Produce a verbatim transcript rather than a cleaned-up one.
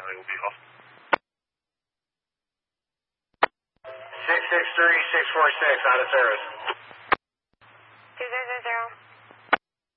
Stanley will be off. six six three, six four six, out of service. two zero zero zero.